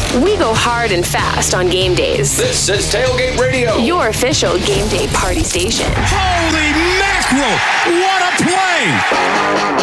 We go hard and fast on game days. This is Tailgate Radio, your official game day party station. Holy mackerel! What a play!